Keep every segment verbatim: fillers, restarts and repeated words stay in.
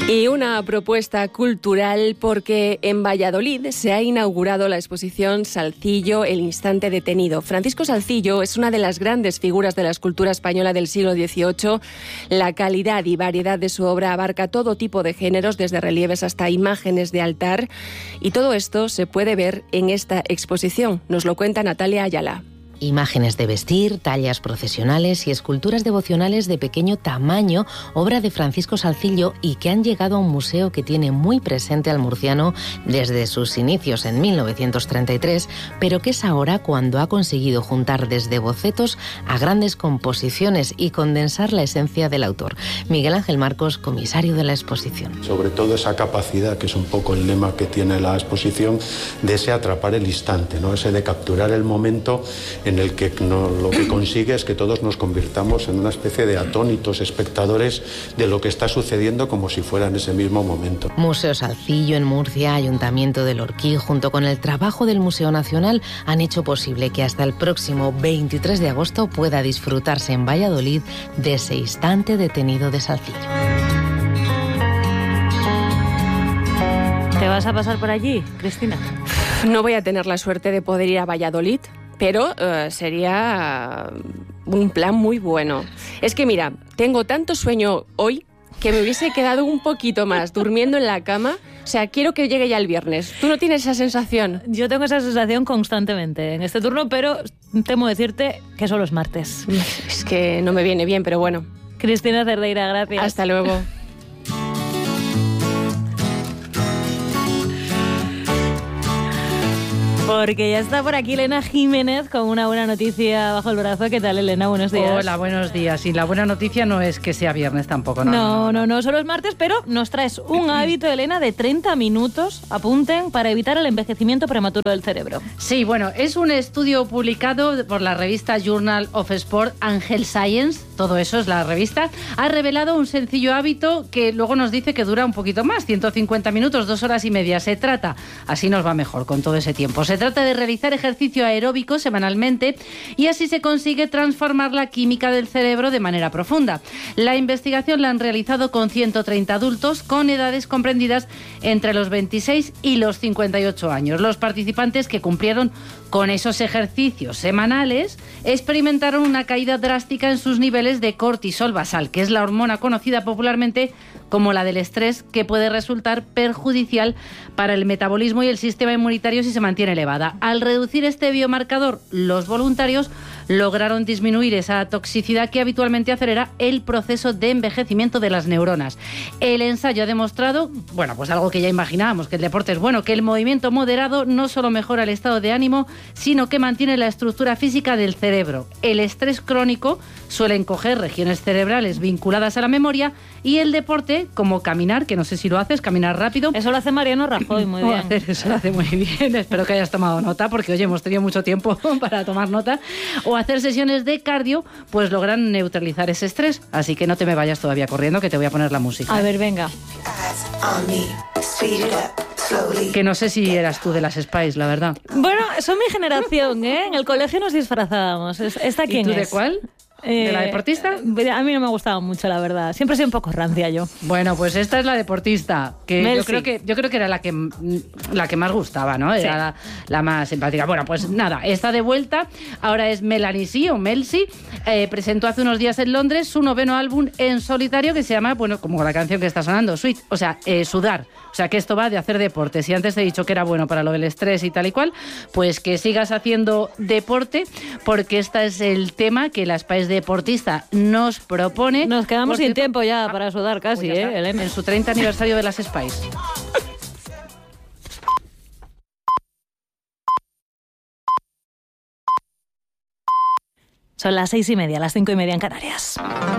Y una propuesta cultural porque en Valladolid se ha inaugurado la exposición Salcillo, el instante detenido. Francisco Salcillo es una de las grandes figuras de la escultura española del siglo dieciocho. La calidad y variedad de su obra abarca todo tipo de géneros, desde relieves hasta imágenes de altar. Y todo esto se puede ver en esta exposición. Nos lo cuenta Natalia Ayala. Imágenes de vestir, tallas procesionales y esculturas devocionales de pequeño tamaño, obra de Francisco Salcillo, y que han llegado a un museo que tiene muy presente al murciano desde sus inicios en mil novecientos treinta y tres, pero que es ahora cuando ha conseguido juntar desde bocetos a grandes composiciones y condensar la esencia del autor. Miguel Ángel Marcos, comisario de la exposición. Sobre todo esa capacidad, que es un poco el lema que tiene la exposición, de ese atrapar el instante, ¿no? Ese de capturar el momento en el que no, lo que consigue es que todos nos convirtamos en una especie de atónitos espectadores de lo que está sucediendo, como si fuera en ese mismo momento. Museo Salcillo en Murcia, Ayuntamiento del Orquí, junto con el trabajo del Museo Nacional, han hecho posible que hasta el próximo veintitrés de agosto pueda disfrutarse en Valladolid de ese instante detenido de Salcillo. ¿Te vas a pasar por allí, Cristina? No voy a tener la suerte de poder ir a Valladolid, pero uh, sería un plan muy bueno. Es que mira, tengo tanto sueño hoy que me hubiese quedado un poquito más durmiendo en la cama. O sea, quiero que llegue ya el viernes. ¿Tú no tienes esa sensación? Yo tengo esa sensación constantemente en este turno, pero temo decirte que solo es martes. Es que no me viene bien, pero bueno. Cristina Cerdeira, gracias. Hasta luego. Porque ya está por aquí Elena Jiménez con una buena noticia bajo el brazo. ¿Qué tal, Elena? Buenos días. Hola, buenos días. Y la buena noticia no es que sea viernes tampoco, ¿no? No, no, no, no, solo es martes, pero nos traes un hábito, Elena, de treinta minutos, apunten, para evitar el envejecimiento prematuro del cerebro. Sí, bueno, es un estudio publicado por la revista Journal of Sport and Health Science, todo eso es la revista, ha revelado un sencillo hábito que luego nos dice que dura un poquito más, ciento cincuenta minutos, dos horas y media. Se trata, así nos va mejor con todo ese tiempo, se trata de realizar ejercicio aeróbico semanalmente y así se consigue transformar la química del cerebro de manera profunda. La investigación la han realizado con ciento treinta adultos con edades comprendidas entre los veintiséis y los cincuenta y ocho años. Los participantes que cumplieron con esos ejercicios semanales experimentaron una caída drástica en sus niveles de cortisol basal, que es la hormona conocida popularmente como la del estrés, que puede resultar perjudicial para el metabolismo y el sistema inmunitario si se mantiene elevada. Al reducir este biomarcador, los voluntarios lograron disminuir esa toxicidad que habitualmente acelera el proceso de envejecimiento de las neuronas. El ensayo ha demostrado, bueno, pues algo que ya imaginábamos, que el deporte es bueno, que el movimiento moderado no solo mejora el estado de ánimo, sino que mantiene la estructura física del cerebro. El estrés crónico suele encoger regiones cerebrales vinculadas a la memoria y el deporte, como caminar, que no sé si lo haces, caminar rápido. Eso lo hace Mariano Rajoy, muy bien. Hacer, eso lo hace muy bien, espero que hayas tomado nota, porque oye, hemos tenido mucho tiempo para tomar nota. O hacer sesiones de cardio, pues logran neutralizar ese estrés. Así que no te me vayas todavía corriendo, que te voy a poner la música. A ver, venga. Que no sé si eras tú de las Spice, la verdad. Bueno, son mi generación, ¿eh? En el colegio nos disfrazábamos. ¿Esta quién es? ¿Y tú de cuál? ¿De la deportista? Eh, a mí no me gustaba mucho, la verdad. Siempre he sido un poco rancia yo. Bueno, pues esta es la deportista, que Melsi. yo creo que yo creo que era la que la que más gustaba, ¿no? Era sí. la, la más simpática. Bueno, pues nada, está de vuelta. Ahora es Melanie C, o Melsi. Eh, presentó hace unos días en Londres su noveno álbum en solitario que se llama, bueno, como la canción que está sonando, Sweat, o sea, eh, sudar. O sea, que esto va de hacer deporte. Si antes te he dicho que era bueno para lo del estrés y tal y cual, pues que sigas haciendo deporte, porque este es el tema que la Spice Deportista nos propone. Nos quedamos porque... sin tiempo ya para sudar casi, pues ¿eh, Elena? En su treinta aniversario de las Spice. Son las seis y media, las cinco y media en Canarias.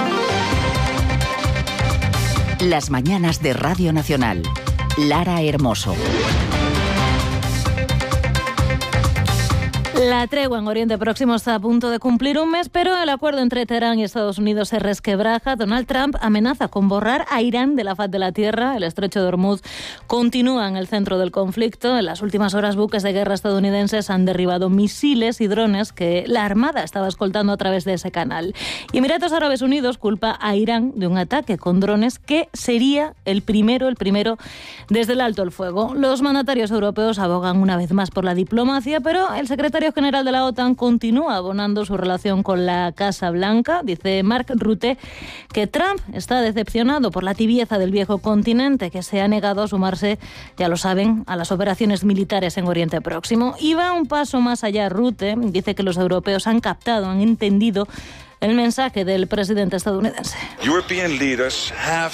Las mañanas de Radio Nacional. Lara Hermoso. La tregua en Oriente Próximo está a punto de cumplir un mes, pero el acuerdo entre Teherán y Estados Unidos se resquebraja. Donald Trump amenaza con borrar a Irán de la faz de la tierra. El estrecho de Hormuz continúa en el centro del conflicto. En las últimas horas, buques de guerra estadounidenses han derribado misiles y drones que la Armada estaba escoltando a través de ese canal. Y Emiratos Árabes Unidos culpa a Irán de un ataque con drones que sería el primero, el primero desde el alto el fuego. Los mandatarios europeos abogan una vez más por la diplomacia, pero el secretario general de la OTAN continúa abonando su relación con la Casa Blanca. Dice Mark Rutte que Trump está decepcionado por la tibieza del viejo continente, que se ha negado a sumarse, ya lo saben, a las operaciones militares en Oriente Próximo. Y va un paso más allá. Rutte dice que los europeos han captado, han entendido el mensaje del presidente estadounidense. European leaders have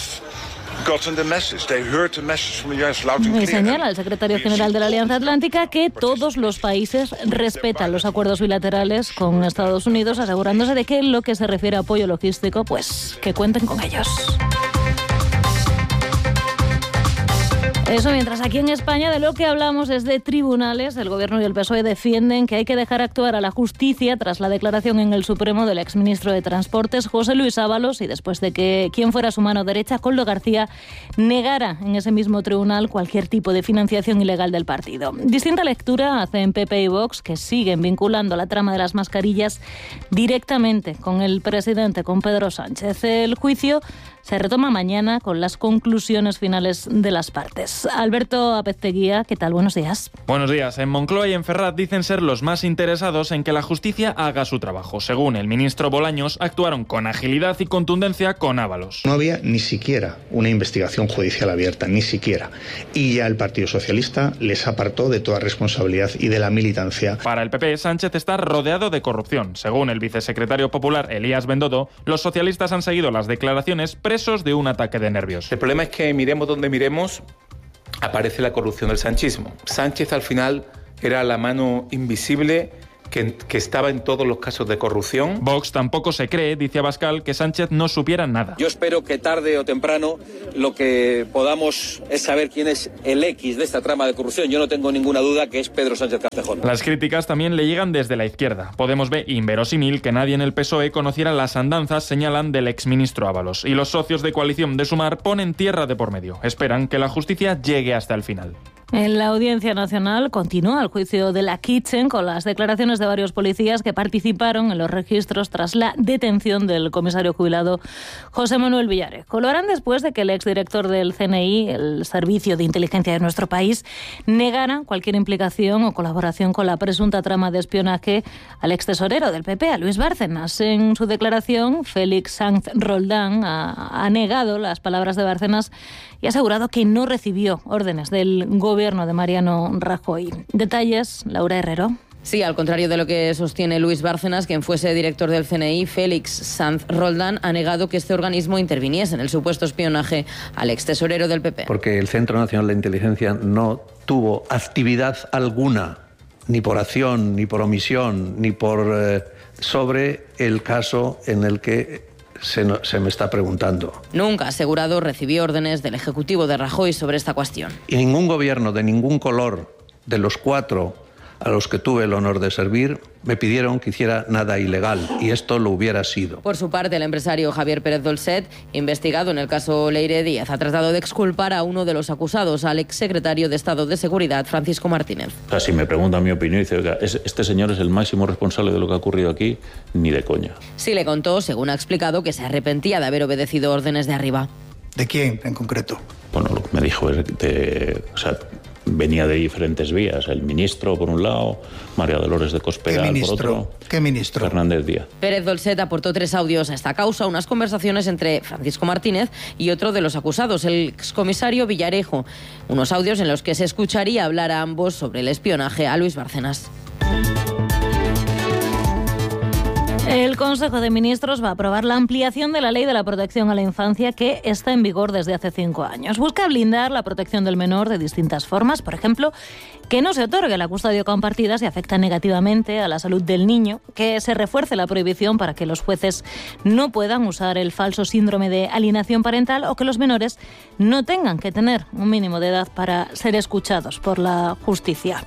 Y señala el secretario general de la Alianza Atlántica que todos los países respetan los acuerdos bilaterales con Estados Unidos, asegurándose de que en lo que se refiere a apoyo logístico, pues que cuenten con ellos. Eso, mientras aquí en España de lo que hablamos es de tribunales. El Gobierno y el P S O E defienden que hay que dejar actuar a la justicia tras la declaración en el Supremo del exministro de Transportes, José Luis Ábalos, y después de que quien fuera su mano derecha, Koldo García, negara en ese mismo tribunal cualquier tipo de financiación ilegal del partido. Distinta lectura hacen P P y Vox, que siguen vinculando la trama de las mascarillas directamente con el presidente, con Pedro Sánchez. El juicio se retoma mañana con las conclusiones finales de las partes. Alberto Apezteguía, ¿qué tal? Buenos días. Buenos días. En Moncloa y en Ferraz dicen ser los más interesados en que la justicia haga su trabajo. Según el ministro Bolaños, actuaron con agilidad y contundencia con Ábalos. No había ni siquiera una investigación judicial abierta, ni siquiera. Y ya el Partido Socialista les apartó de toda responsabilidad y de la militancia. Para el P P, Sánchez está rodeado de corrupción. Según el vicesecretario popular Elías Bendodo, los socialistas han seguido las declaraciones presos de un ataque de nervios. El problema es que miremos donde miremos, aparece la corrupción del sanchismo. Sánchez al final era la mano invisible que, que estaba en todos los casos de corrupción. Vox tampoco se cree, dice Abascal, que Sánchez no supiera nada. Yo espero que tarde o temprano lo que podamos es saber quién es el X de esta trama de corrupción. Yo no tengo ninguna duda que es Pedro Sánchez Castejón. Las críticas también le llegan desde la izquierda. Podemos ver inverosímil que nadie en el P S O E conociera las andanzas, señalan, del exministro Ábalos. Y los socios de coalición de Sumar ponen tierra de por medio. Esperan que la justicia llegue hasta el final. En la Audiencia Nacional continúa el juicio de la Kitchen con las declaraciones de varios policías que participaron en los registros tras la detención del comisario jubilado José Manuel Villarejo. Lo harán después de que el exdirector del C N I, el Servicio de Inteligencia de nuestro país, negara cualquier implicación o colaboración con la presunta trama de espionaje al extesorero del P P, a Luis Bárcenas. En su declaración, Félix Sanz Roldán ha, ha negado las palabras de Bárcenas y ha asegurado que no recibió órdenes del gobierno de Mariano Rajoy. Detalles, Laura Herrero. Sí, al contrario de lo que sostiene Luis Bárcenas, quien fuese director del C N I, Félix Sanz Roldán ha negado que este organismo interviniese en el supuesto espionaje al extesorero del P P. Porque el Centro Nacional de Inteligencia no tuvo actividad alguna, ni por acción, ni por omisión, ni por eh, sobre el caso en el que Se, no, se me está preguntando. Nunca, ha asegurado, recibió órdenes del Ejecutivo de Rajoy sobre esta cuestión. Y ningún gobierno de ningún color de los cuatro a los que tuve el honor de servir me pidieron que hiciera nada ilegal, y esto lo hubiera sido. Por su parte, el empresario Javier Pérez Dolcet, investigado en el caso Leire Díaz, ha tratado de exculpar a uno de los acusados, al exsecretario de Estado de Seguridad, Francisco Martínez. O sea, si me preguntan mi opinión, dice, oiga, este señor es el máximo responsable de lo que ha ocurrido aquí, ni de coña. Sí le contó, según ha explicado, que se arrepentía de haber obedecido órdenes de arriba. ¿De quién en concreto? Bueno, lo que me dijo es de... O sea, venía de diferentes vías. El ministro, por un lado, María Dolores de Cospedal, por otro. ¿Qué ministro? Fernández Díaz. Pérez Dolcet aportó tres audios a esta causa, unas conversaciones entre Francisco Martínez y otro de los acusados, el excomisario Villarejo. Unos audios en los que se escucharía hablar a ambos sobre el espionaje a Luis Bárcenas. El Consejo de Ministros va a aprobar la ampliación de la Ley de la Protección a la Infancia, que está en vigor desde hace cinco años. Busca blindar la protección del menor de distintas formas, por ejemplo, que no se otorgue la custodia compartida si afecta negativamente a la salud del niño, que se refuerce la prohibición para que los jueces no puedan usar el falso síndrome de alienación parental, o que los menores no tengan que tener un mínimo de edad para ser escuchados por la justicia.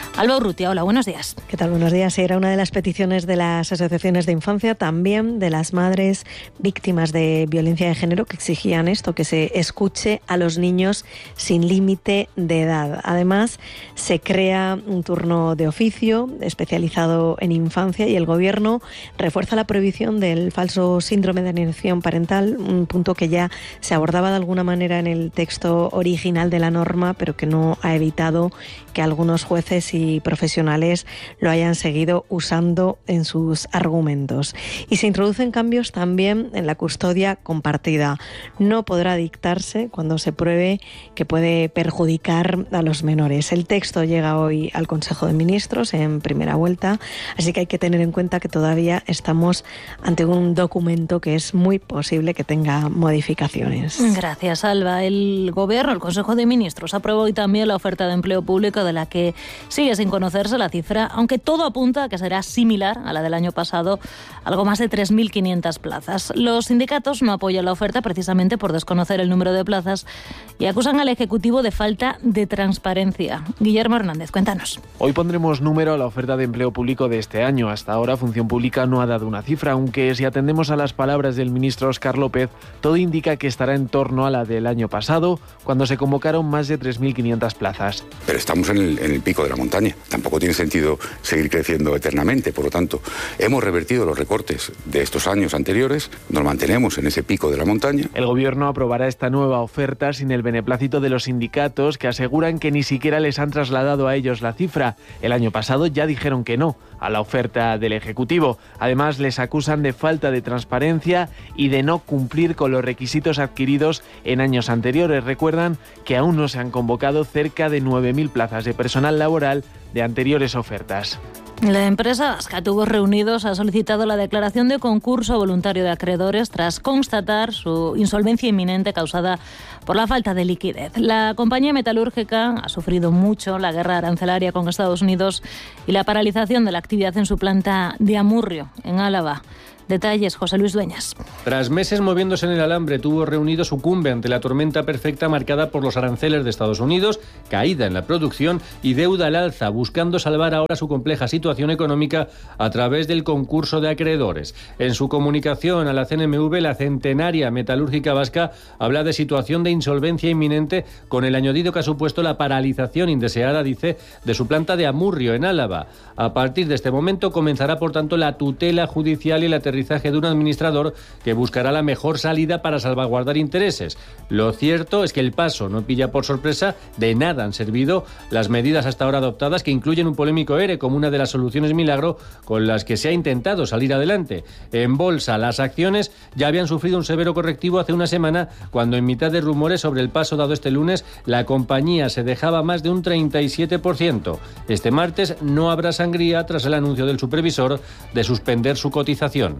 Alba Urrutia, hola, buenos días. ¿Qué tal? Buenos días. Era una de las peticiones de las asociaciones de infancia, también de las madres víctimas de violencia de género, que exigían esto, que se escuche a los niños sin límite de edad. Además, se crea un turno de oficio especializado en infancia y el Gobierno refuerza la prohibición del falso síndrome de alienación parental, un punto que ya se abordaba de alguna manera en el texto original de la norma, pero que no ha evitado que algunos jueces y profesionales lo hayan seguido usando en sus argumentos. Y se introducen cambios también en la custodia compartida. No podrá dictarse cuando se pruebe que puede perjudicar a los menores. El texto llega hoy al Consejo de Ministros en primera vuelta, así que hay que tener en cuenta que todavía estamos ante un documento que es muy posible que tenga modificaciones. Gracias, Alba. El Gobierno, el Consejo de Ministros, aprobó hoy también la oferta de empleo público, de la que sigue sin conocerse la cifra, aunque todo apunta a que será similar a la del año pasado, algo más de tres mil quinientas plazas. Los sindicatos no apoyan la oferta precisamente por desconocer el número de plazas y acusan al Ejecutivo de falta de transparencia. Guillermo Hernández, cuéntanos. Hoy pondremos número a la oferta de empleo público de este año. Hasta ahora Función Pública no ha dado una cifra, aunque si atendemos a las palabras del ministro Óscar López, todo indica que estará en torno a la del año pasado, cuando se convocaron más de tres mil quinientas plazas. Pero estamos en el, en el pico de la montaña. Tampoco tiene sentido seguir creciendo eternamente. Por lo tanto, hemos revertido los recortes de estos años anteriores, nos mantenemos en ese pico de la montaña. El Gobierno aprobará esta nueva oferta sin el beneplácito de los sindicatos, que aseguran que ni siquiera les han trasladado a ellos la cifra. El año pasado ya dijeron que no a la oferta del Ejecutivo. Además, les acusan de falta de transparencia y de no cumplir con los requisitos adquiridos en años anteriores. Recuerdan que aún no se han convocado cerca de nueve mil plazas de personal laboral de anteriores ofertas. La empresa vasca Tubos Reunidos ha solicitado la declaración de concurso voluntario de acreedores tras constatar su insolvencia inminente causada por la falta de liquidez. La compañía metalúrgica ha sufrido mucho la guerra arancelaria con Estados Unidos y la paralización de la actividad en su planta de Amurrio, en Álava. Detalles, José Luis Dueñas. Tras meses moviéndose en el alambre, Tubos Reunidos sucumbe ante la tormenta perfecta marcada por los aranceles de Estados Unidos, caída en la producción y deuda al alza, buscando salvar ahora su compleja situación económica a través del concurso de acreedores. En su comunicación a la C N M V, la centenaria metalúrgica vasca habla de situación de insolvencia inminente, con el añadido que ha supuesto la paralización indeseada, dice, de su planta de Amurrio, en Álava. A partir de este momento comenzará, por tanto, la tutela judicial y el aterrizaje de un administrador que buscará la mejor salida para salvaguardar intereses. Lo cierto es que el paso no pilla por sorpresa. De nada han servido las medidas hasta ahora adoptadas, que incluyen un polémico E R E como una de las soluciones milagro con las que se ha intentado salir adelante. En bolsa, las acciones ya habían sufrido un severo correctivo hace una semana, cuando en mitad de rumores sobre el paso dado este lunes, la compañía se dejaba más de un treinta y siete por ciento. Este martes no habrá sangría tras el anuncio del supervisor de suspender su cotización.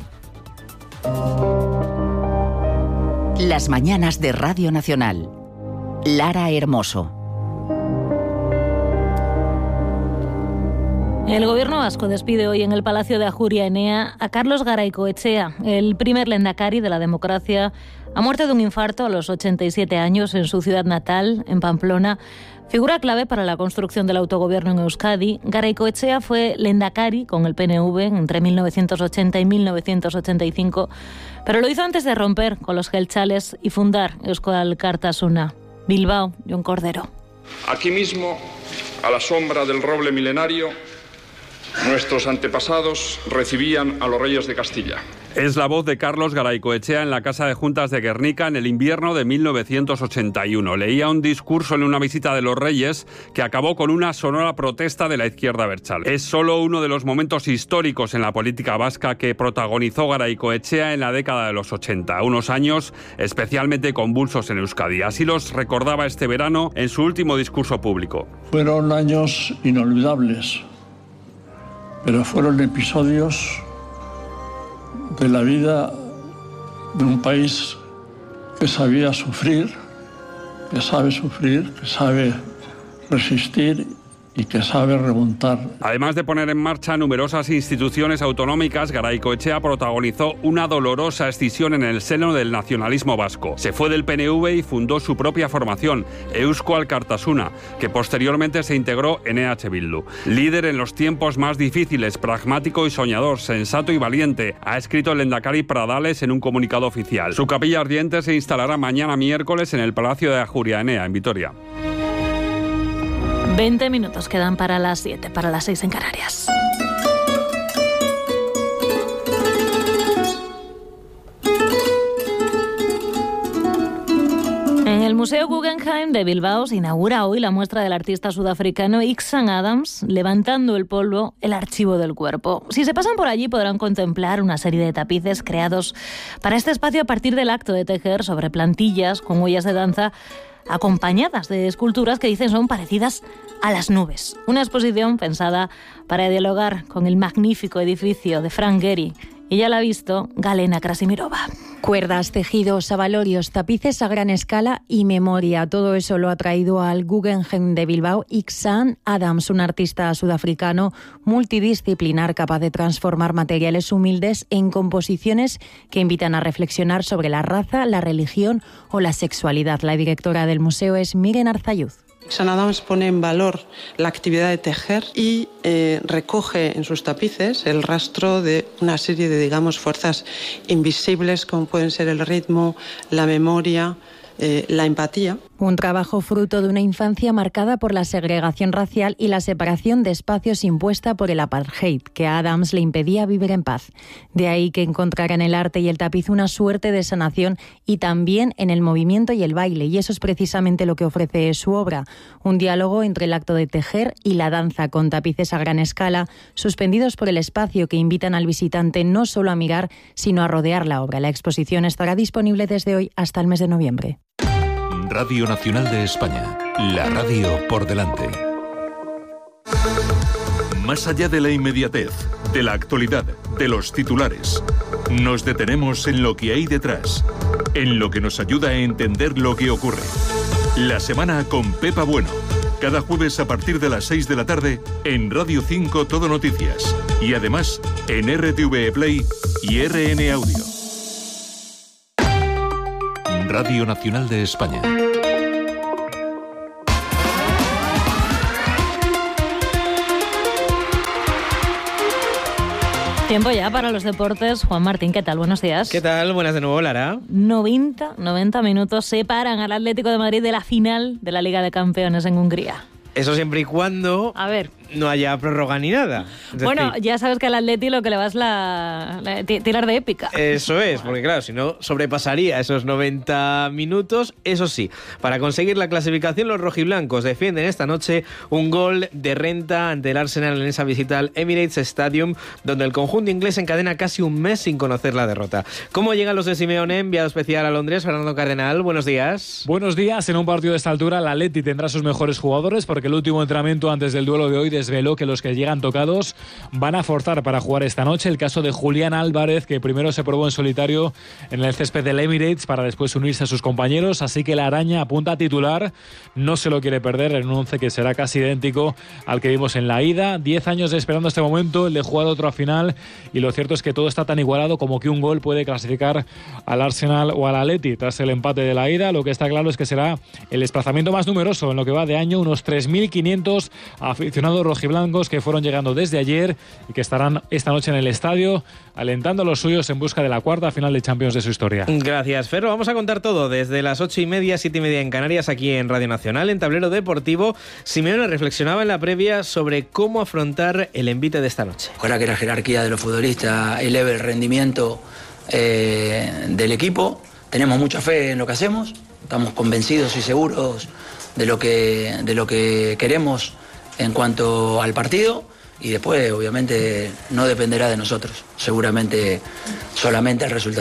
Las mañanas de Radio Nacional. Lara Hermoso. El Gobierno vasco despide hoy en el Palacio de Ajuria Enea a Carlos Garaikoetxea, el primer lehendakari de la democracia. Ha muerto de un infarto a los ochenta y siete años en su ciudad natal, en Pamplona. Figura clave para la construcción del autogobierno en Euskadi. Garaikoetxea fue lehendakari con el P N V entre mil novecientos ochenta y mil novecientos ochenta y cinco, pero lo hizo antes de romper con los jeltzales y fundar Euskal Alkartasuna. Bilbao, Jon Cordero. Aquí mismo, a la sombra del roble milenario, nuestros antepasados recibían a los reyes de Castilla. Es la voz de Carlos Garaikoetxea en la Casa de Juntas de Guernica en el invierno de mil novecientos ochenta y uno. Leía un discurso en una visita de los Reyes que acabó con una sonora protesta de la izquierda abertzale. Es solo uno de los momentos históricos en la política vasca que protagonizó Garaikoetxea en la década de los ochenta, unos años especialmente convulsos en Euskadi. Así los recordaba este verano en su último discurso público. Fueron años inolvidables, pero fueron episodios de la vida de un país que sabía sufrir, que sabe sufrir, que sabe resistir y que sabe remontar. Además de poner en marcha numerosas instituciones autonómicas, Garaikoetxea protagonizó una dolorosa escisión en el seno del nacionalismo vasco. Se fue del P N V y fundó su propia formación, Eusko Alkartasuna, que posteriormente se integró en E H Bildu. Líder en los tiempos más difíciles, pragmático y soñador, sensato y valiente, ha escrito el lehendakari Pradales en un comunicado oficial. Su capilla ardiente se instalará mañana miércoles en el Palacio de Ajuria Enea, en Vitoria. veinte minutos quedan para las siete, para las seis en Canarias. En el Museo Guggenheim de Bilbao se inaugura hoy la muestra del artista sudafricano Ixan Adams, levantando el polvo, el archivo del cuerpo. Si se pasan por allí podrán contemplar una serie de tapices creados para este espacio a partir del acto de tejer sobre plantillas con huellas de danza, acompañadas de esculturas que dicen son parecidas a las nubes. Una exposición pensada para dialogar con el magnífico edificio de Frank Gehry. Y ya la ha visto Galena Krasimirova. Cuerdas, tejidos, abalorios, tapices a gran escala y memoria. Todo eso lo ha traído al Guggenheim de Bilbao Ixan Adams, un artista sudafricano multidisciplinar capaz de transformar materiales humildes en composiciones que invitan a reflexionar sobre la raza, la religión o la sexualidad. La directora del museo es Miren Arzayuz. Ixan Adams pone en valor la actividad de tejer y eh, recoge en sus tapices el rastro de una serie de, digamos, fuerzas invisibles como pueden ser el ritmo, la memoria, eh, la empatía. Un trabajo fruto de una infancia marcada por la segregación racial y la separación de espacios impuesta por el apartheid, que a Adams le impedía vivir en paz. De ahí que encontrara en el arte y el tapiz una suerte de sanación y también en el movimiento y el baile, y eso es precisamente lo que ofrece su obra, un diálogo entre el acto de tejer y la danza, con tapices a gran escala, suspendidos por el espacio que invitan al visitante no solo a mirar, sino a rodear la obra. La exposición estará disponible desde hoy hasta el mes de noviembre. Radio Nacional de España, la radio por delante. Más allá de la inmediatez, de la actualidad, de los titulares, nos detenemos en lo que hay detrás, en lo que nos ayuda a entender lo que ocurre. La semana con Pepa Bueno, cada jueves a partir de las seis de la tarde en Radio cinco Todo Noticias y además en R T V E Play y R N Audio. Radio Nacional de España. Tiempo ya para los deportes. Juan Martín, ¿qué tal? Buenos días. ¿Qué tal? Buenas de nuevo, Lara. noventa, noventa minutos separan al Atlético de Madrid de la final de la Liga de Campeones en Hungría. Eso siempre y cuando a ver. no haya prórroga ni nada. Es bueno, decir, ya sabes que al Atleti lo que le va es la, la, tirar de épica. Eso es, porque claro, si no sobrepasaría esos noventa minutos. Eso sí, para conseguir la clasificación los rojiblancos defienden esta noche un gol de renta ante el Arsenal en esa visita al Emirates Stadium, donde el conjunto inglés encadena casi un mes sin conocer la derrota. ¿Cómo llegan los de Simeone? Enviado especial a Londres, Fernando Cardenal, buenos días. Buenos días. En un partido de esta altura el Atleti tendrá sus mejores jugadores porque el último entrenamiento antes del duelo de hoy desveló que los que llegan tocados van a forzar para jugar esta noche. El caso de Julián Álvarez, que primero se probó en solitario en el césped del Emirates para después unirse a sus compañeros, así que la araña apunta a titular, no se lo quiere perder en un once que será casi idéntico al que vimos en la ida. Diez años esperando este momento, el de jugar otra final, y lo cierto es que todo está tan igualado como que un gol puede clasificar al Arsenal o al Atleti tras el empate de la ida. Lo que está claro es que será el desplazamiento más numeroso en lo que va de año, unos tres mil quinientos aficionados rojiblancos que fueron llegando desde ayer y que estarán esta noche en el estadio alentando a los suyos en busca de la cuarta final de Champions de su historia. Gracias, Ferro. Vamos a contar todo desde las ocho y media, siete y media en Canarias, aquí en Radio Nacional. En Tablero Deportivo, Simeone reflexionaba en la previa sobre cómo afrontar el envite de esta noche. Ojalá que la jerarquía de los futbolistas eleve el rendimiento eh, del equipo. Tenemos mucha fe en lo que hacemos, estamos convencidos y seguros de lo que, de lo que queremos en cuanto al partido, y después obviamente no dependerá de nosotros, seguramente solamente el resultado.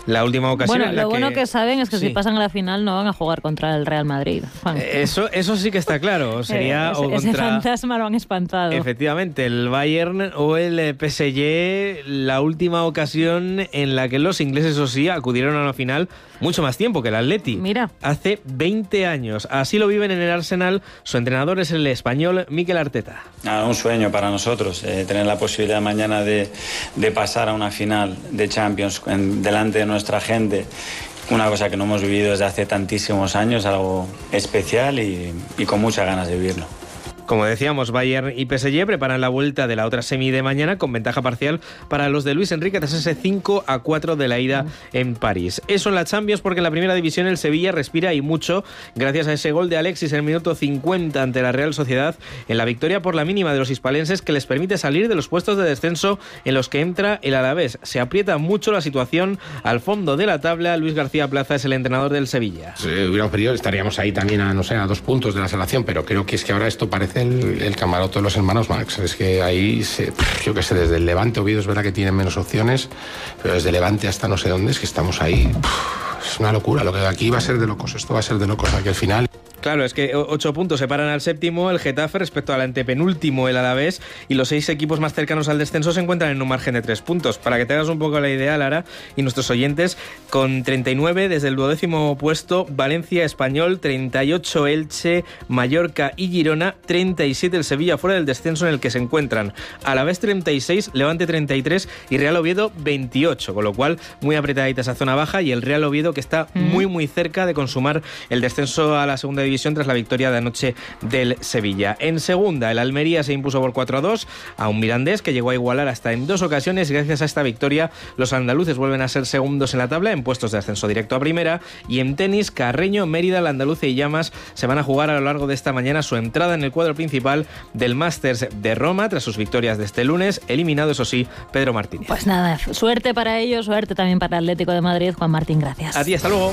la última ocasión Bueno, en la lo bueno que... que saben es que Sí. si pasan a la final no van a jugar contra el Real Madrid, Juan. Eso, eso sí que está claro. Sería Eh, o ese, ese contra... fantasma lo han espantado. Efectivamente, el Bayern o el eh, P S G, la última ocasión en la que los ingleses, eso sí, acudieron a una final mucho más tiempo que el Atleti. Mira. Hace veinte años. Así lo viven en el Arsenal. Su entrenador es el español Mikel Arteta. Ah, un sueño para nosotros, eh, tener la posibilidad mañana de, de pasar a una final de Champions en, delante de nuestra gente. Una cosa que no hemos vivido desde hace tantísimos años, algo especial y, y con muchas ganas de vivirlo. Como decíamos, Bayern y P S G preparan la vuelta de la otra semi de mañana con ventaja parcial para los de Luis Enrique tras ese cinco a cuatro de la ida en París. Eso en la Champions, porque en la primera división el Sevilla respira y mucho gracias a ese gol de Alexis en el minuto cincuenta ante la Real Sociedad en la victoria por la mínima de los hispalenses, que les permite salir de los puestos de descenso en los que entra el Alavés. Se aprieta mucho la situación al fondo de la tabla. Luis García Plaza es el entrenador del Sevilla. Si hubiéramos perdido estaríamos ahí también a, no sé, a dos puntos de la salvación, pero creo que es que ahora esto parece el, el camarote de los hermanos Marx. Es que ahí, se, yo qué sé, desde el Levante, Oviedo es verdad que tienen menos opciones, pero desde Levante hasta no sé dónde es que estamos ahí. Es una locura, lo que aquí va a ser de locos, esto va a ser de locos aquí al final. Claro, es que ocho puntos separan al séptimo, el Getafe, respecto al antepenúltimo, el Alavés, y los seis equipos más cercanos al descenso se encuentran en un margen de tres puntos. Para que te hagas un poco la idea, Lara, y nuestros oyentes, con treinta y nueve desde el duodécimo puesto, Valencia, Español, treinta y ocho Elche, Mallorca y Girona, treinta y siete el Sevilla fuera del descenso en el que se encuentran. Alavés treinta y seis, Levante treinta y tres y Real Oviedo veintiocho, con lo cual muy apretadita esa zona baja, y el Real Oviedo que está mm. muy muy cerca de consumar el descenso a la segunda división tras la victoria de anoche del Sevilla. En segunda, el Almería se impuso por cuatro a dos a un Mirandés que llegó a igualar hasta en dos ocasiones, y gracias a esta victoria los andaluces vuelven a ser segundos en la tabla en puestos de ascenso directo a primera. Y en tenis, Carreño, Mérida, Landaluce y Llamas se van a jugar a lo largo de esta mañana su entrada en el cuadro principal del Masters de Roma tras sus victorias de este lunes, eliminado eso sí Pedro Martínez. Pues nada, suerte para ellos, suerte también para el Atlético de Madrid. Juan Martín, gracias. A ti, hasta luego.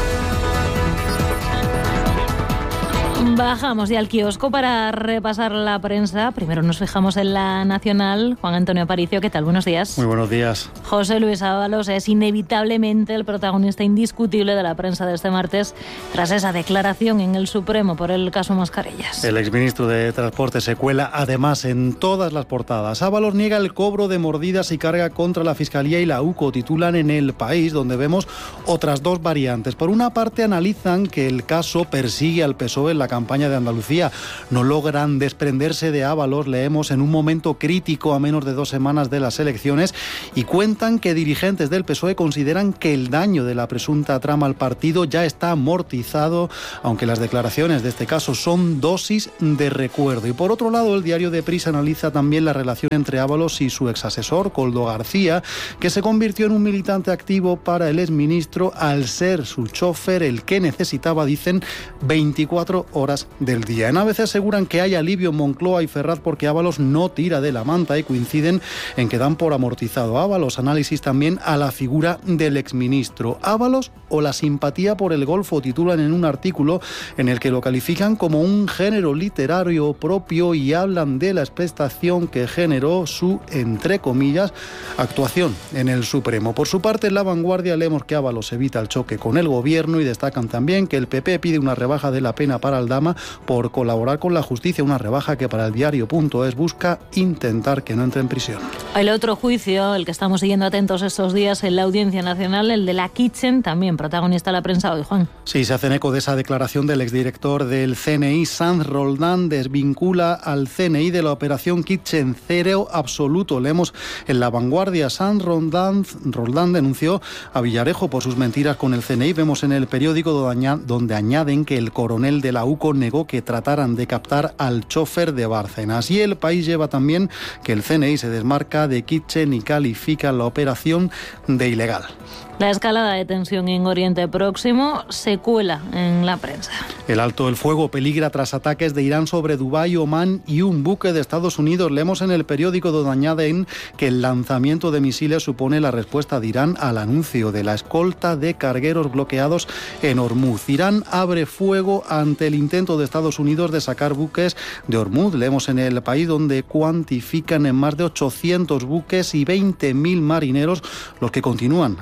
Bajamos ya al kiosco para repasar la prensa. Primero nos fijamos en la nacional. Juan Antonio Aparicio, ¿qué tal? Buenos días. Muy buenos días. José Luis Ábalos es inevitablemente el protagonista indiscutible de la prensa de este martes tras esa declaración en el Supremo por el caso Mascarillas. El exministro de Transporte se cuela además en todas las portadas. Ábalos niega el cobro de mordidas y carga contra la Fiscalía y la U C O, titulan en El País, donde vemos otras dos variantes. Por una parte, analizan que el caso persigue al P S O E en la campaña de Andalucía. No logran desprenderse de Ábalos, leemos, en un momento crítico a menos de dos semanas de las elecciones, y cuentan que dirigentes del P S O E consideran que el daño de la presunta trama al partido ya está amortizado, aunque las declaraciones de este caso son dosis de recuerdo. Y por otro lado, el diario de Prisa analiza también la relación entre Ábalos y su exasesor, Koldo García, que se convirtió en un militante activo para el exministro al ser su chofer el que necesitaba, dicen, veinticuatro horas del día. En A B C aseguran que hay alivio en Moncloa y Ferraz porque Ábalos no tira de la manta, y coinciden en que dan por amortizado a Ábalos. Análisis también a la figura del exministro. Ábalos o la simpatía por el Golfo, titulan en un artículo en el que lo califican como un género literario propio y hablan de la expectación que generó su, entre comillas, actuación en el Supremo. Por su parte, en La Vanguardia leemos que Ábalos evita el choque con el gobierno, y destacan también que el P P pide una rebaja de la pena para Aldama por colaborar con la justicia, una rebaja que para el diario.es busca intentar que no entre en prisión. El otro juicio, el que estamos siguiendo atentos estos días en la Audiencia Nacional, el de la Kitchen, también protagonista de la prensa hoy, Juan. Sí, se hacen eco de esa declaración del exdirector del C N I, Sanz Roldán, desvincula al C N I de la operación Kitchen, cero absoluto. Leemos en La Vanguardia, Sanz Roldán, Roldán denunció a Villarejo por sus mentiras con el C N I. Vemos en El Periódico donde añaden que el coronel de la U C O negó que trataran de captar al chofer de Bárcenas. Y El País lleva también que el C N I se desmarca de Kitchen y califica la operación de ilegal. La escalada de tensión en Oriente Próximo se cuela en la prensa. El alto el fuego peligra tras ataques de Irán sobre Dubái, Omán y un buque de Estados Unidos. Leemos en El Periódico donde añaden que el lanzamiento de misiles supone la respuesta de Irán al anuncio de la escolta de cargueros bloqueados en Hormuz. Irán abre fuego ante el intento de Estados Unidos de sacar buques de Hormuz. Leemos en El País donde cuantifican en más de ochocientos buques y veinte mil marineros los que continúan atrapados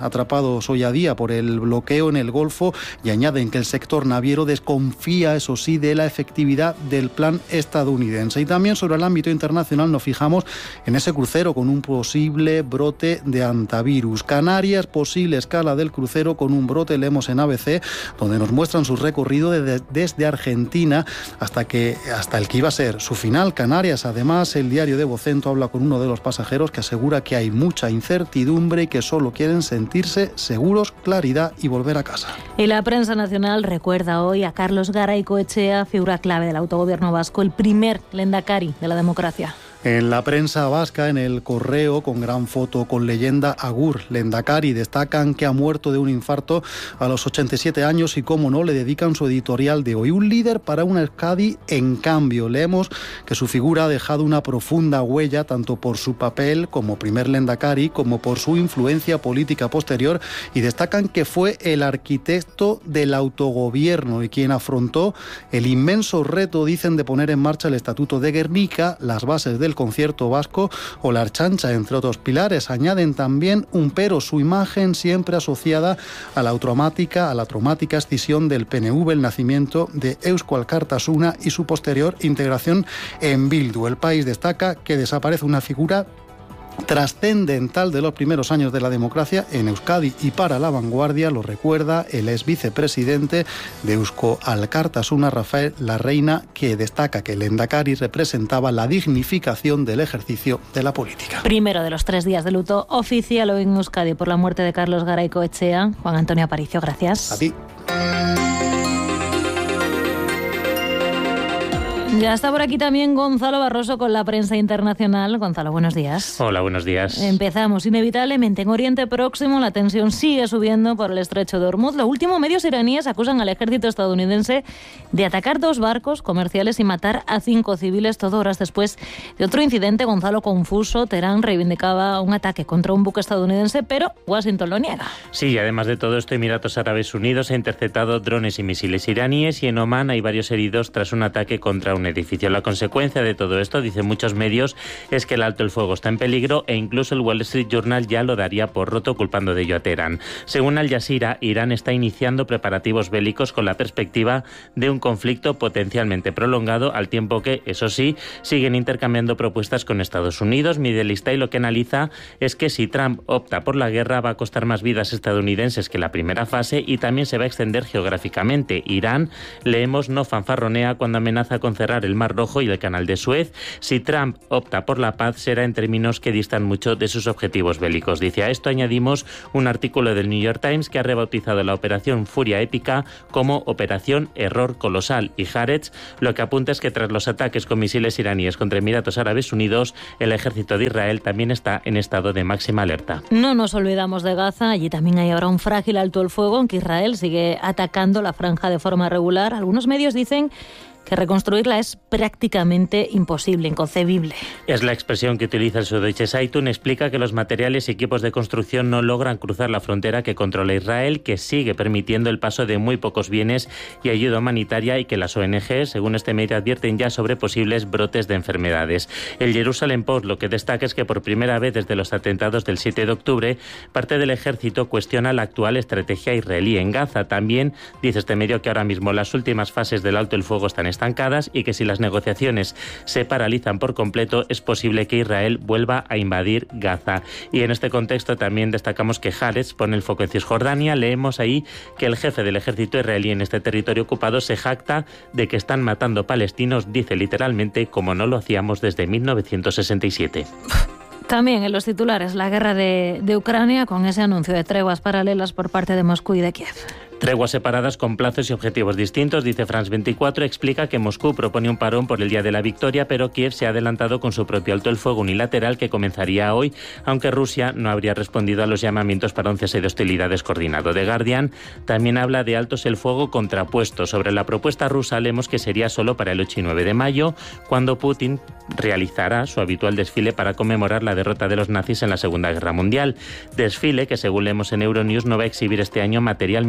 afectados hoy a día por el bloqueo en el Golfo y añaden que el sector naviero desconfía, eso sí, de la efectividad del plan estadounidense. Y también sobre el ámbito internacional nos fijamos en ese crucero con un posible brote de antivirus. Canarias, posible escala del crucero con un brote, leemos en A B C, donde nos muestran su recorrido de, desde Argentina hasta, que, hasta el que iba a ser su final, Canarias. Además, el diario de Vocento habla con uno de los pasajeros que asegura que hay mucha incertidumbre y que solo quieren sentirse seguros, claridad y volver a casa. Y la prensa nacional recuerda hoy a Carlos Garay-Coetxea, figura clave del autogobierno vasco, el primer lehendakari de la democracia. En la prensa vasca, en El Correo, con gran foto con leyenda Agur Lehendakari, destacan que ha muerto de un infarto a los ochenta y siete años y, cómo no, le dedican su editorial de hoy. Un líder para una Euskadi en cambio. Leemos que su figura ha dejado una profunda huella tanto por su papel como primer Lehendakari como por su influencia política posterior, y destacan que fue el arquitecto del autogobierno y quien afrontó el inmenso reto, dicen, de poner en marcha el Estatuto de Gernika, las bases del concierto vasco o la Ertzaintza, entre otros pilares. Añaden también un pero: su imagen siempre asociada a la traumática, a la traumática escisión del P N V, el nacimiento de Eusko Alkartasuna y su posterior integración en Bildu. El País destaca que desaparece una figura trascendental de los primeros años de la democracia en Euskadi, y para La Vanguardia lo recuerda el ex vicepresidente de Eusko Alkartasuna, Rafael Larreina, que destaca que el lehendakari representaba la dignificación del ejercicio de la política. Primero de los tres días de luto oficial hoy en Euskadi por la muerte de Carlos Garay-Coetxea. Juan Antonio Aparicio, gracias. A ti. Ya está por aquí también Gonzalo Barroso con la prensa internacional. Gonzalo, buenos días. Hola, buenos días. Empezamos. Inevitablemente en Oriente Próximo la tensión sigue subiendo por el estrecho de Hormuz. Lo último, medios iraníes acusan al ejército estadounidense de atacar dos barcos comerciales y matar a cinco civiles, todo horas después de otro incidente, Gonzalo, confuso. Teherán reivindicaba un ataque contra un buque estadounidense, pero Washington lo niega. Sí, y además de todo esto, Emiratos Árabes Unidos ha interceptado drones y misiles iraníes, y en Omán hay varios heridos tras un ataque contra un edificio. La consecuencia de todo esto, dicen muchos medios, es que el alto el fuego está en peligro, e incluso el Wall Street Journal ya lo daría por roto, culpando de ello a Teherán. Según Al Jazeera, Irán está iniciando preparativos bélicos con la perspectiva de un conflicto potencialmente prolongado, al tiempo que, eso sí, siguen intercambiando propuestas con Estados Unidos. Midelista, y lo que analiza es que si Trump opta por la guerra va a costar más vidas estadounidenses que la primera fase, y también se va a extender geográficamente. Irán, leemos, no fanfarronea cuando amenaza con cerrar el Mar Rojo y el Canal de Suez. Si Trump opta por la paz, será en términos que distan mucho de sus objetivos bélicos. Dice: a esto añadimos un artículo del New York Times que ha rebautizado la operación Furia Épica como Operación Error Colosal, y Haaretz lo que apunta es que tras los ataques con misiles iraníes contra Emiratos Árabes Unidos, el ejército de Israel también está en estado de máxima alerta. No nos olvidamos de Gaza. Allí también hay ahora un frágil alto el fuego, aunque Israel sigue atacando la franja de forma regular. Algunos medios dicen que reconstruirla es prácticamente imposible, inconcebible. Es la expresión que utiliza el Süddeutsche Zeitung. Explica que los materiales y equipos de construcción no logran cruzar la frontera que controla Israel, que sigue permitiendo el paso de muy pocos bienes y ayuda humanitaria, y que las O N G, según este medio, advierten ya sobre posibles brotes de enfermedades. El Jerusalem Post lo que destaca es que por primera vez desde los atentados del siete de octubre, parte del ejército cuestiona la actual estrategia israelí en Gaza. También dice este medio que ahora mismo las últimas fases del alto el fuego están estancadas, y que si las negociaciones se paralizan por completo es posible que Israel vuelva a invadir Gaza. Y en este contexto también destacamos que Haaretz pone el foco en Cisjordania. Leemos ahí que el jefe del ejército israelí en este territorio ocupado se jacta de que están matando palestinos, dice literalmente, como no lo hacíamos desde mil novecientos sesenta y siete. También en los titulares la guerra de, de Ucrania, con ese anuncio de treguas paralelas por parte de Moscú y de Kiev. Treguas separadas con plazos y objetivos distintos, dice France veinticuatro. Explica que Moscú propone un parón por el Día de la Victoria, pero Kiev se ha adelantado con su propio alto el fuego unilateral que comenzaría hoy, aunque Rusia no habría respondido a los llamamientos para un cese de hostilidades coordinado. The Guardian también habla de altos el fuego contrapuestos. Sobre la propuesta rusa, leemos que sería solo para el ocho y nueve de mayo, cuando Putin realizará su habitual desfile para conmemorar la derrota de los nazis en la Segunda Guerra Mundial. Desfile que, según leemos en Euronews, no va a exhibir este año material militar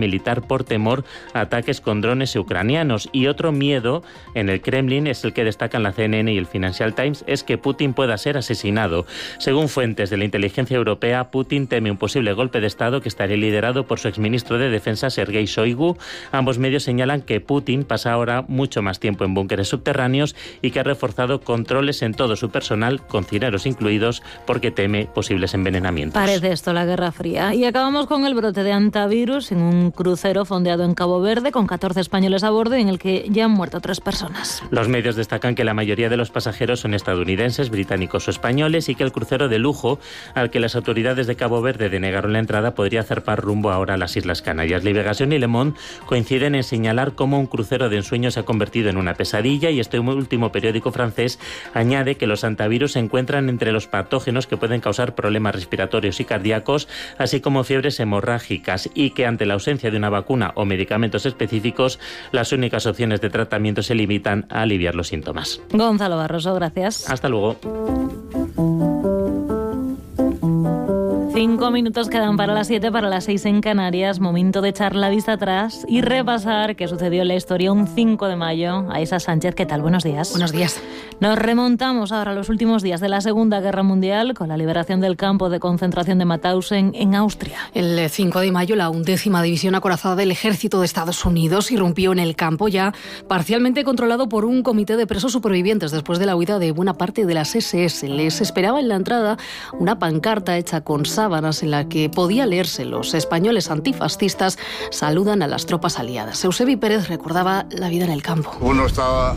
volar por temor a ataques con drones ucranianos. Y otro miedo en el Kremlin, es el que destacan la C N N y el Financial Times, es que Putin pueda ser asesinado. Según fuentes de la inteligencia europea, Putin teme un posible golpe de Estado que estaría liderado por su exministro de Defensa, Sergei Shoigu. Ambos medios señalan que Putin pasa ahora mucho más tiempo en búnkeres subterráneos y que ha reforzado controles en todo su personal, cocineros incluidos, porque teme posibles envenenamientos. Parece esto la Guerra Fría. Y acabamos con el brote de antivirus en un crucero fondeado en Cabo Verde con catorce españoles a bordo y en el que ya han muerto tres personas. Los medios destacan que la mayoría de los pasajeros son estadounidenses, británicos o españoles y que el crucero de lujo al que las autoridades de Cabo Verde denegaron la entrada podría zarpar rumbo ahora a las Islas Canarias. Liberación y Le Monde coinciden en señalar cómo un crucero de ensueño se ha convertido en una pesadilla y este último periódico francés añade que los antivirus se encuentran entre los patógenos que pueden causar problemas respiratorios y cardíacos, así como fiebres hemorrágicas, y que ante la ausencia de una vacuna o medicamentos específicos, las únicas opciones de tratamiento se limitan a aliviar los síntomas. Gonzalo Barroso, gracias. Hasta luego. Cinco minutos quedan para las siete, para las seis en Canarias. Momento de echar la vista atrás y repasar qué sucedió en la historia un cinco de mayo. Aisa Sánchez, ¿qué tal? Buenos días. Buenos días. Nos remontamos ahora a los últimos días de la Segunda Guerra Mundial con la liberación del campo de concentración de Mauthausen en Austria. El cinco de mayo, la undécima división acorazada del ejército de Estados Unidos irrumpió en el campo ya parcialmente controlado por un comité de presos supervivientes después de la huida de buena parte de las ese ese. Les esperaba en la entrada una pancarta hecha con sábanas en la que podía leerse: los españoles antifascistas saludan a las tropas aliadas. Eusebi Pérez recordaba la vida en el campo. Uno estaba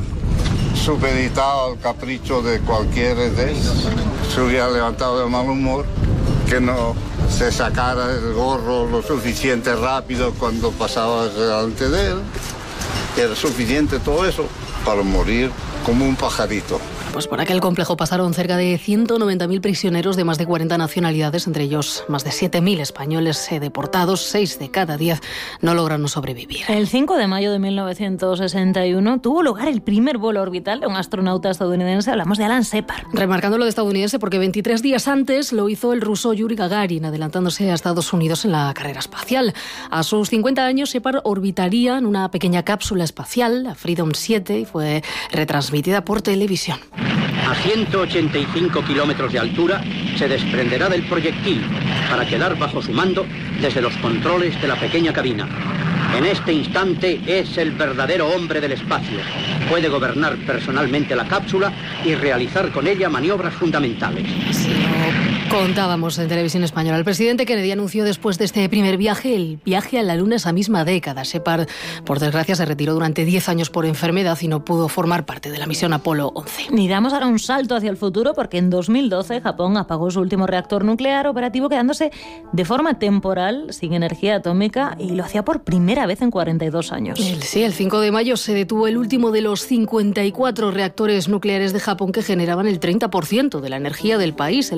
supeditado al capricho de cualquier de ellos. Se hubiera levantado de mal humor que no se sacara el gorro lo suficiente rápido cuando pasaba delante de él. Era suficiente todo eso para morir como un pajarito. Pues por aquel complejo pasaron cerca de ciento noventa mil prisioneros de más de cuarenta nacionalidades, entre ellos más de siete mil españoles deportados. seis de cada diez no lograron sobrevivir. El cinco de mayo de mil novecientos sesenta y uno tuvo lugar el primer vuelo orbital de un astronauta estadounidense. Hablamos de Alan Shepard. Remarcando lo de estadounidense porque veintitrés días antes lo hizo el ruso Yuri Gagarin, adelantándose a Estados Unidos en la carrera espacial. A sus cincuenta años, Shepard orbitaría en una pequeña cápsula espacial, la Freedom siete, y fue retransmitida por televisión. A ciento ochenta y cinco kilómetros de altura se desprenderá del proyectil para quedar bajo su mando desde los controles de la pequeña cabina. En este instante es el verdadero hombre del espacio. Puede gobernar personalmente la cápsula y realizar con ella maniobras fundamentales. Sí, contábamos en Televisión Española. El presidente Kennedy anunció después de este primer viaje el viaje a la Luna esa misma década. Shepard, por desgracia, se retiró durante diez años por enfermedad y no pudo formar parte de la misión Apolo once. Ni damos ahora un salto hacia el futuro porque en dos mil doce Japón apagó su último reactor nuclear operativo, quedándose de forma temporal sin energía atómica, y lo hacía por primera vez en cuarenta y dos años. El, sí, el cinco de mayo se detuvo el último de los cincuenta y cuatro reactores nucleares de Japón que generaban el treinta por ciento de la energía del país.